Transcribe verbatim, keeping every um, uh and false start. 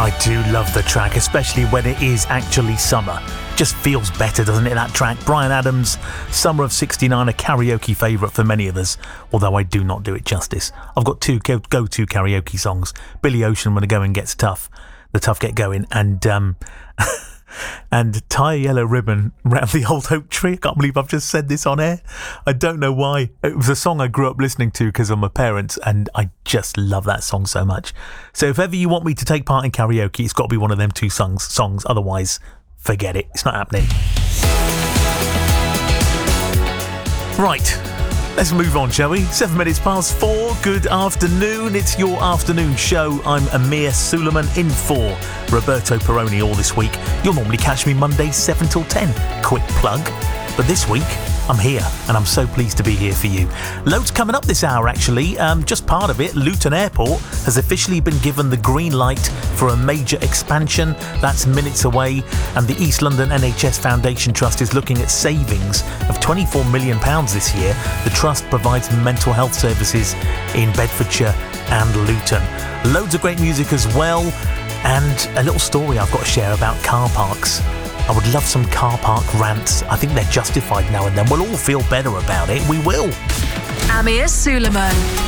I do love the track, especially when it is actually summer. Just feels better, doesn't it, that track? Bryan Adams, Summer of sixty-nine, a karaoke favourite for many of us, although I do not do it justice. I've got two go- go-to karaoke songs. Billy Ocean, When the Going Gets Tough, The Tough Get Going, and um, and Tie a Yellow Ribbon Round the Old Oak Tree. I can't believe I've just said this on air. I don't know why. It was a song I grew up listening to because of my parents, and I just love that song so much. So if ever you want me to take part in karaoke, it's got to be one of them two songs, songs. Otherwise, forget it. It's not happening. Right. Let's move on, shall we? Seven minutes past four. Good afternoon. It's your afternoon show. I'm Amir Suleiman in for Roberto Perrone all this week. You'll normally catch me Mondays seven till ten. Quick plug. But this week, I'm here, and I'm so pleased to be here for you. Loads coming up this hour, actually. Um, just part of it, Luton Airport has officially been given the green light for a major expansion. That's minutes away, and the East London N H S Foundation Trust is looking at savings of twenty-four million pounds this year. The Trust provides mental health services in Bedfordshire and Luton. Loads of great music as well, and a little story I've got to share about car parks. I would love some car park rants. I think they're justified now and then. We'll all feel better about it. We will. Amir Suleiman.